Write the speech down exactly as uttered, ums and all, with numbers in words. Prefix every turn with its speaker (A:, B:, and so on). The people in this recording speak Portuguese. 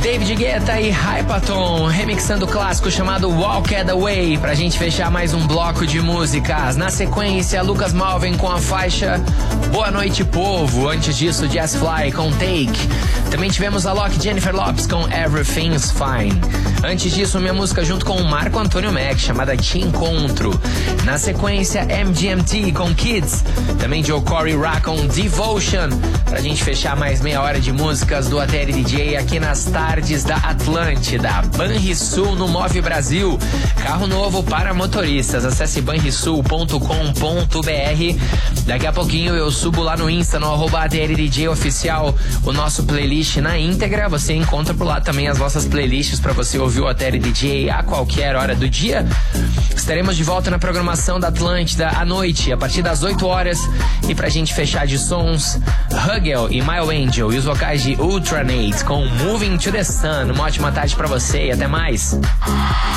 A: David Guetta e Hypaton remixando o clássico chamado Walk the Way pra gente fechar mais um bloco de músicas. Na sequência, Lucas Malvin com a faixa Boa Noite Povo. Antes disso, Jazz Fly com Take. Também tivemos a Loki Jennifer Lopez com Everything's Fine. Antes disso, minha música junto com o Marco Antônio Mac, chamada Te Encontro. Na sequência, M G M T com Kids. Também Joe Corey Ra com Devotion. Pra gente fechar mais meia hora de músicas do A T L D J aqui nas tardes da Atlântida. Banrisul no Move Brasil. Carro novo para motoristas. Acesse banrisul ponto com ponto b r. Daqui a pouquinho eu subo lá no Insta, no arroba A T L D J Oficial, o nosso playlist na íntegra. Você encontra por lá também as nossas playlists para você ouvir o A T L D J a qualquer hora do dia. Estaremos de volta na programação da Atlântida à noite, a partir das oito horas. E pra gente fechar de sons, Hugel e My Angel e os vocais de Ultranate com Moving to the Sun. Uma ótima tarde pra você e até mais.